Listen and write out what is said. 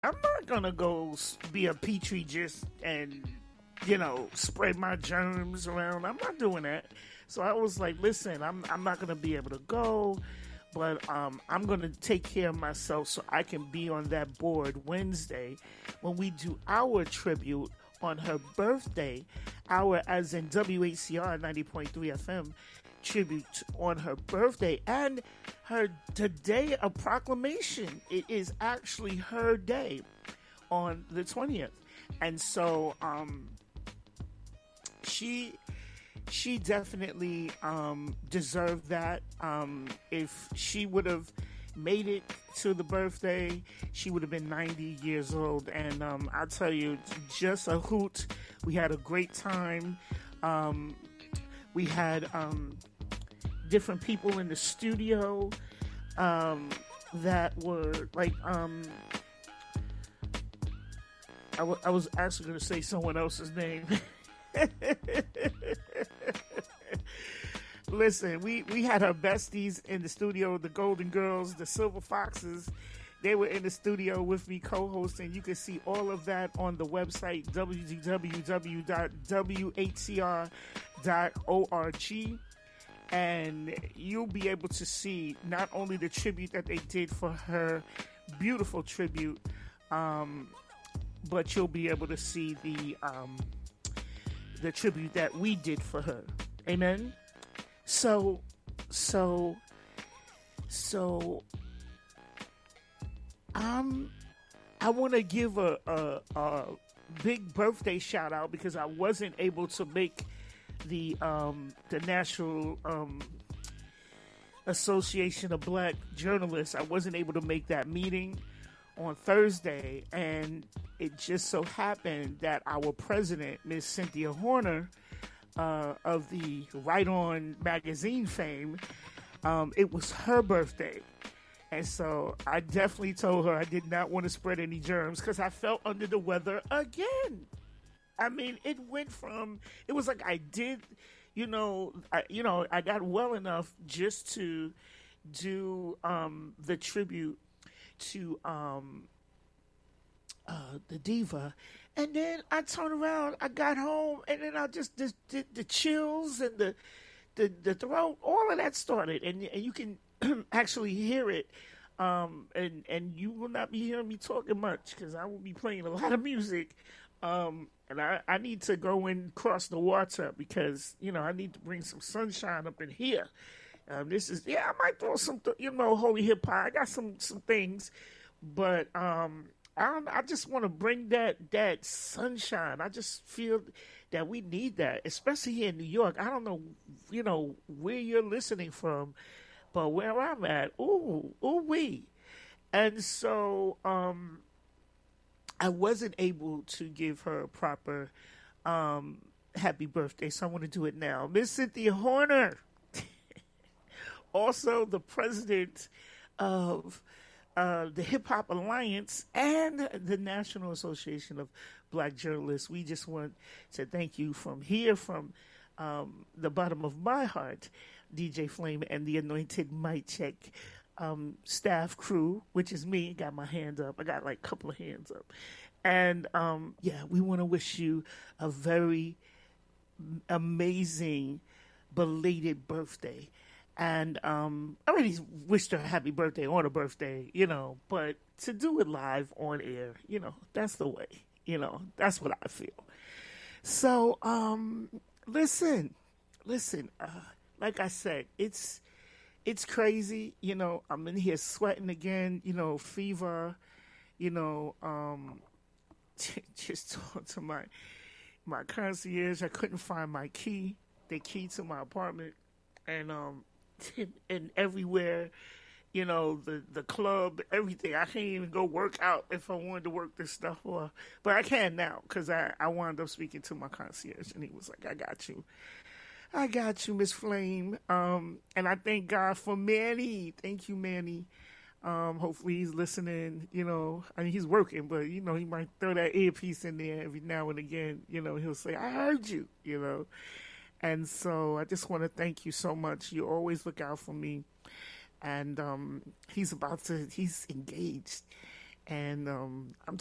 I'm not gonna go be a petri just and spread my germs around. I'm not doing that. So I was like, listen, I'm not gonna be able to go, but I'm gonna take care of myself so I can be on that board Wednesday when we do our tribute on her birthday, our as in WHCR 90.3 FM tribute on her birthday and her today a proclamation. It is actually her day on the 20th. And so she definitely deserved that. If she would have made it to the birthday, she would have been 90 years old. And I'll tell you, just a hoot. We had a great time. We had different people in the studio that were like, I was actually going to say someone else's name. Listen, we had our besties in the studio, the Golden Girls, the Silver Foxes. They were in the studio with me co-hosting. You can see all of that on the website, www.whcr.org. And you'll be able to see not only the tribute that they did for her, beautiful tribute, but you'll be able to see the tribute that we did for her. Amen. So I want to give a big birthday shout out because I wasn't able to make the National Association of Black Journalists. I wasn't able to make that meeting on Thursday, and it just so happened that our president, Miss Cynthia Horner, of the Right On magazine fame, it was her birthday. And so I definitely told her I did not want to spread any germs because I felt under the weather again. I mean, it was like I did, I got well enough just to do the tribute to the diva. And then I turned around, I got home, and then I just did the chills and the throat, all of that started. And you can actually hear it. And you will not be hearing me talking much because I will be playing a lot of music. And I need to go and cross the water because, I need to bring some sunshine up in here. I might throw some, holy hip hop. I got some things, but I just want to bring that sunshine. I just feel that we need that, especially here in New York. I don't know, where you're listening from, but where I'm at, we. And so, I wasn't able to give her a proper happy birthday, so I want to do it now. Miss Cynthia Horner, also the president of the Hip Hop Alliance and the National Association of Black Journalists. We just want to thank you from here, from the bottom of my heart, DJ Flame and the Anointed Mic Check staff crew, which is me. Got my hand up. I got like a couple of hands up. And we want to wish you a very amazing belated birthday. And I already wished her a happy birthday on her birthday, but to do it live on air, that's the way, that's what I feel. So, listen, like I said, it's crazy, I'm in here sweating again, fever, just talk to my concierge. I couldn't find my key, the key to my apartment, and everywhere, the club, everything. I can't even go work out if I wanted to work this stuff, but I can now because I wound up speaking to my concierge, and he was like, I got you, Miss Flame. And I thank God for Manny. Thank you, Manny. Hopefully he's listening, I mean, he's working, but, he might throw that earpiece in there every now and again, he'll say, I heard you, And so I just want to thank you so much. You always look out for me. And he's engaged. and I'm